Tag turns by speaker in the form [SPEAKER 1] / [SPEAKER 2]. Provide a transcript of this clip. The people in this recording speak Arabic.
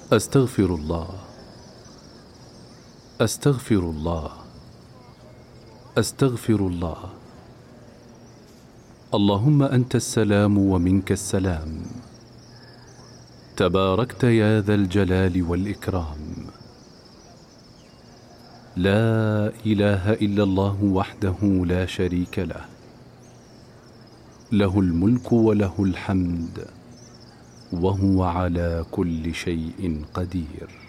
[SPEAKER 1] أستغفر الله، أستغفر الله، أستغفر الله. اللهم أنت السلام ومنك السلام، تباركت يا ذا الجلال والإكرام. لا إله إلا الله وحده لا شريك له، له الملك وله الحمد وهو على كل شيء قدير.